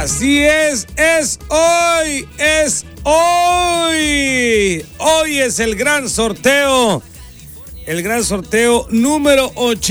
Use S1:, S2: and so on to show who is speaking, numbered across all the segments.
S1: Así es hoy, Hoy es el gran sorteo número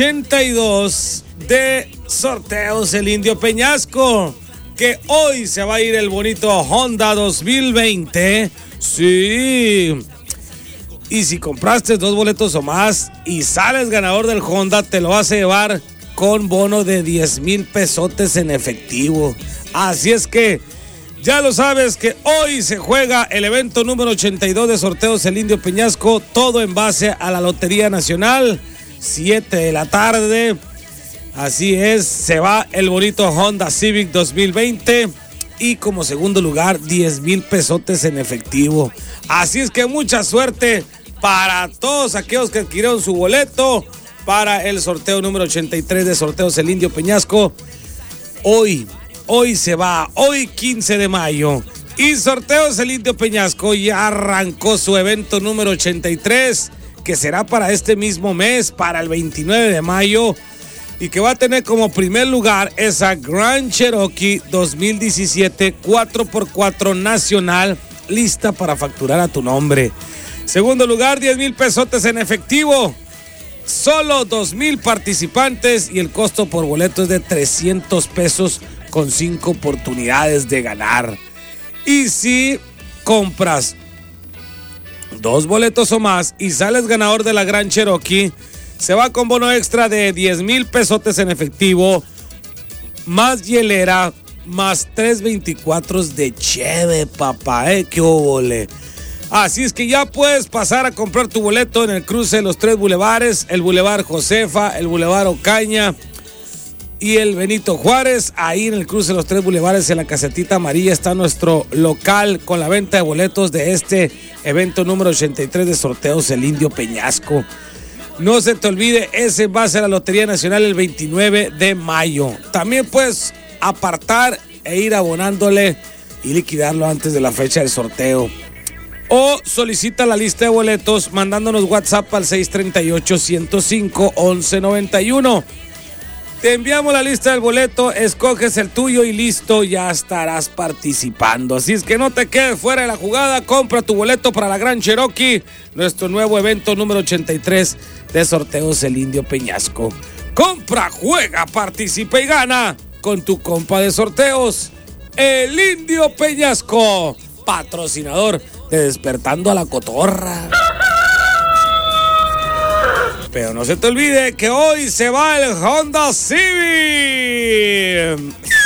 S1: 82 de Sorteos El Indio Peñasco, que hoy se va a ir el bonito Honda 2020. Sí. Y si compraste 2 boletos o más y sales ganador del Honda, te lo vas a llevar con bono de 10,000 pesotes en efectivo. Así es que ya lo sabes que hoy se juega el evento número 82 de Sorteos El Indio Peñasco, todo en base a la Lotería Nacional, 7 de la tarde. Así es, se va el bonito Honda Civic 2020 y como segundo lugar 10,000 pesotes en efectivo. Así es que mucha suerte para todos aquellos que adquirieron su boleto para el sorteo número 83 de Sorteos El Indio Peñasco. Hoy se va, hoy 15 de mayo. Y Sorteos El Indio Peñasco ya arrancó su evento número 83, que será para este mismo mes, para el 29 de mayo. Y que va a tener como primer lugar esa Grand Cherokee 2017 4x4 nacional, lista para facturar a tu nombre. Segundo lugar, 10,000 pesotes en efectivo. Solo 2,000 participantes y el costo por boleto es de 300 pesos con 5 oportunidades de ganar. Y si compras 2 boletos o más y sales ganador de la Grand Cherokee, se va con bono extra de 10,000 pesotes en efectivo, más hielera, más 324 de cheve, papá, qué óvole. Así es que ya puedes pasar a comprar tu boleto en el cruce de los 3 bulevares, el Boulevard Josefa, el Boulevard Ocaña y el Benito Juárez. Ahí en el cruce de los 3 bulevares, en la casetita amarilla, está nuestro local con la venta de boletos de este evento número 83 de Sorteos El Indio Peñasco. No se te olvide, ese va a ser la Lotería Nacional el 29 de mayo. También puedes apartar e ir abonándole y liquidarlo antes de la fecha del sorteo. O solicita la lista de boletos mandándonos WhatsApp al 638-105-1191. Te enviamos la lista del boleto, escoges el tuyo y listo, ya estarás participando. Así es que no te quedes fuera de la jugada, compra tu boleto para la Grand Cherokee, nuestro nuevo evento número 83 de Sorteos El Indio Peñasco. Compra, juega, participa y gana con tu compa de sorteos, El Indio Peñasco, patrocinador de Despertando a la Cotorra. Pero no se te olvide que hoy se va el Honda Civic.